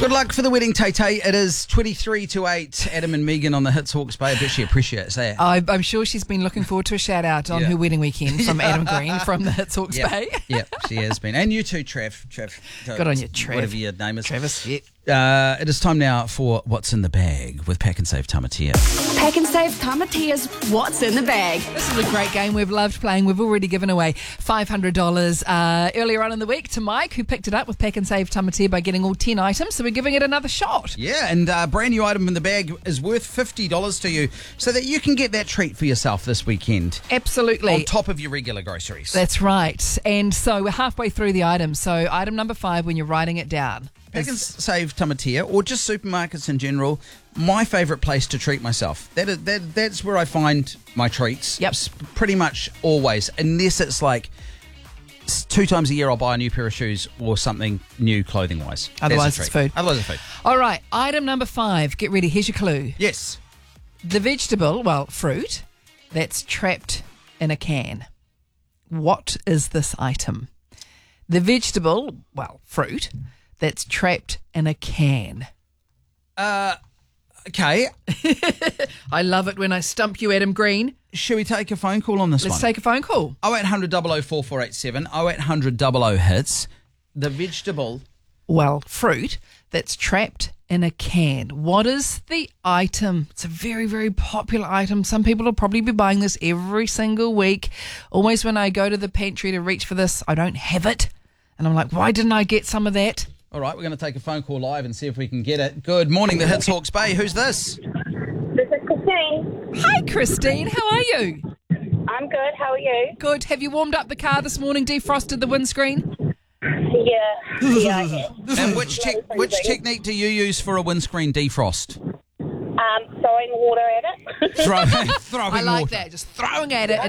Good luck for the wedding, Tay-Tay. It is 23 to 8. Adam and Megan on the Hits Hawke's Bay. I bet she appreciates that. I'm sure she's been looking forward to a shout out on her wedding weekend from Adam Green from the Hits Hawke's Bay. Yeah, she has been. And you too, Trev. Good on you, Trev. Whatever your name is. Travis. Yeah. It is time now for What's in the Bag with Pack and Save Tamatea. Pack and Save Tamatia's What's in the Bag. This is a great game we've loved playing. We've already given away $500 earlier on in the week to Mike, who picked it up with Pack and Save Tamatea by getting all 10 items. So we're giving it another shot. Yeah, and a brand new item in the bag is worth $50 to you so that you can get that treat for yourself this weekend. Absolutely. On top of your regular groceries. That's right. And so we're halfway through the items. So item number 5, when you're writing it down. Pack and Save Tamatea, or just supermarkets in general, my favourite place to treat myself. That's where I find my treats. Yep. Pretty much always, unless it's like 2 times a year I'll buy a new pair of shoes or something new clothing-wise. Otherwise it's food. Otherwise it's food. All right, item number 5. Get ready. Here's your clue. Yes. The vegetable, fruit, that's trapped in a can. What is this item? The vegetable, fruit, that's trapped in a can. Okay. I love it when I stump you, Adam Green. Should we take a phone call on this one? Let's take a phone call. 0800 00 4487, 0800 00 hits. The vegetable. Fruit that's trapped in a can. What is the item? It's a very, very popular item. Some people will probably be buying this every single week. Always when I go to the pantry to reach for this, I don't have it. And I'm like, why didn't I get some of that? All right, we're going to take a phone call live and see if we can get it. Good morning, the Hits Hawke's Bay. Who's this? This is Christine. Hi, Christine. How are you? I'm good. How are you? Good. Have you warmed up the car this morning, defrosted the windscreen? Yeah, I have. And which technique do you use for a windscreen defrost? Throwing water at it. Throwing I like water. that. Just throwing at it.